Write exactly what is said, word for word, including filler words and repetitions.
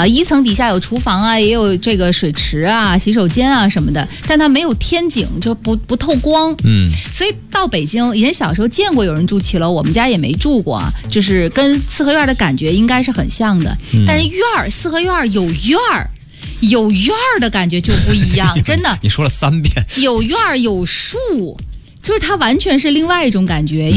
啊，一层底下有厨房啊，也有这个水池啊、洗手间啊什么的，但它没有天井，就不不透光。 嗯， 所以到北京，以前小时候见过有人住骑楼，我们家也没住过啊，就是跟四合院的感觉应该是很像的。嗯、但是院儿，四合院有院儿。有院儿的感觉就不一样，真的。 你说了三遍， 有院儿有树，就是它完全是另外一种感觉。